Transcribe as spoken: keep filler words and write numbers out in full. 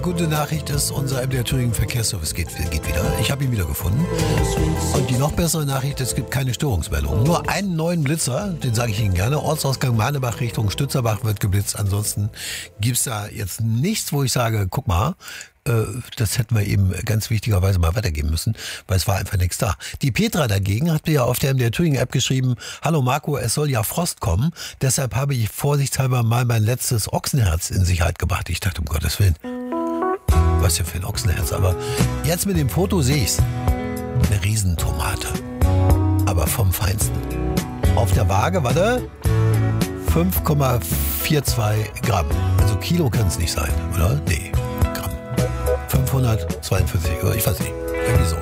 gute Nachricht ist, unser M D R Thüringen Verkehrsservice geht, geht wieder. Ich habe ihn wieder gefunden. Und die noch bessere Nachricht, es gibt keine Störungsmeldung. Nur einen neuen Blitzer, den sage ich Ihnen gerne. Ortsausgang Mahnebach Richtung Stützerbach wird geblitzt. Ansonsten gibt es da jetzt nichts, wo ich sage, guck mal, das hätten wir eben ganz wichtigerweise mal weitergeben müssen, weil es war einfach nichts da. Die Petra dagegen hat mir ja auf der M D R Thüringen App geschrieben, hallo Marco, es soll ja Frost kommen, deshalb habe ich vorsichtshalber mal mein letztes Ochsenherz in Sicherheit gebracht. Ich dachte, um Gottes Willen, was denn für ein Ochsenherz, aber jetzt mit dem Foto sehe ich's. Eine Riesentomate, aber vom Feinsten. Auf der Waage, warte, fünf Komma zweiundvierzig Gramm. Also Kilo kann es nicht sein, oder? Nee. fünfhundertzweiundvierzig, ich weiß nicht, irgendwie so.